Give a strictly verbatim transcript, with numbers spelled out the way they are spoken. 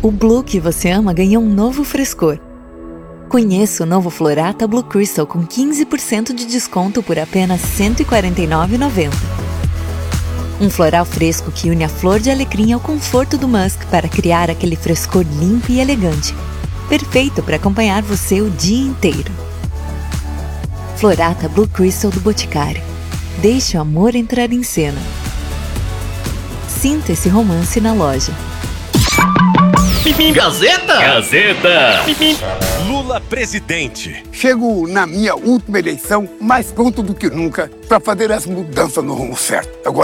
O Blue que você ama ganhou um novo frescor. Conheça o novo Florata Blue Crystal com quinze por cento de desconto por apenas cento e quarenta e nove reais e noventa centavos. Um floral fresco que une a flor de alecrim ao conforto do musk para criar aquele frescor limpo e elegante. Perfeito para acompanhar você o dia inteiro. Florata Blue Crystal do Boticário. Deixe o amor entrar em cena. Sinta esse romance na loja. Gazeta! Gazeta! Lula presidente. Chego na minha última eleição mais pronto do que nunca para fazer as mudanças no rumo certo. Agora